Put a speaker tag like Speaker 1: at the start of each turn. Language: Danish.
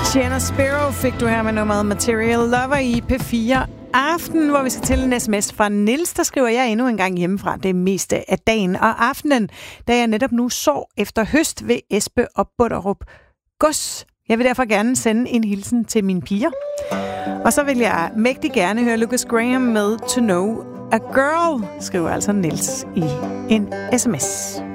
Speaker 1: Sienna Sparrow fik du her med nummeret Material Lover i P4 Aften, hvor vi skal til en sms fra Niels, der skriver jeg endnu en gang hjemmefra det meste af dagen og aftenen, da jeg netop nu sov efter høst ved Espe og Bunderup Gods. Jeg vil derfor gerne sende en hilsen til mine piger. Og så vil jeg mægtig gerne høre Lucas Graham med To Know a Girl, skriver altså Niels i en sms.